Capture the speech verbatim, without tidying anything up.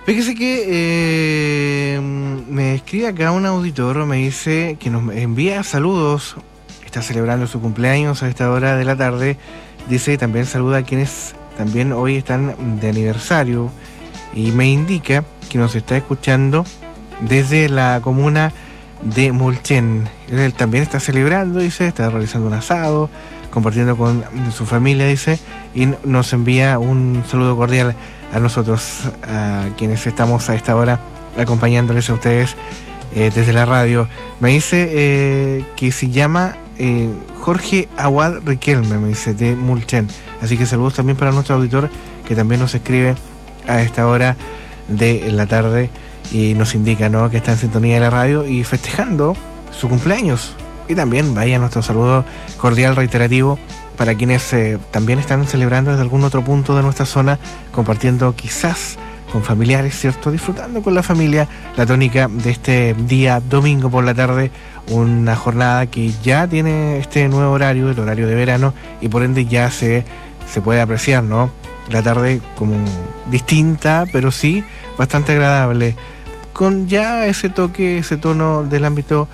Fíjese que eh, me escribe acá un auditor, me dice que nos envía saludos, está celebrando su cumpleaños a esta hora de la tarde, dice también saluda a quienes también hoy están de aniversario y me indica que nos está escuchando desde la comuna de Mulchen. Él también está celebrando, dice, está realizando un asado, compartiendo con su familia, dice, y nos envía un saludo cordial a nosotros, a quienes estamos a esta hora acompañándoles a ustedes eh, desde la radio. Me dice eh, que se llama eh, Jorge Aguad Riquelme, me dice, de Mulchen. Así que saludos también para nuestro auditor, que también nos escribe a esta hora de la tarde y nos indica, ¿no?, que está en sintonía de la radio y festejando su cumpleaños. Y también vaya nuestro saludo cordial reiterativo para quienes eh, también están celebrando desde algún otro punto de nuestra zona, compartiendo quizás con familiares, ¿cierto?, disfrutando con la familia la tónica de este día domingo por la tarde, una jornada que ya tiene este nuevo horario, el horario de verano, y por ende ya se, se puede apreciar, ¿no?, la tarde como distinta, pero sí bastante agradable, con ya ese toque, ese tono del ámbito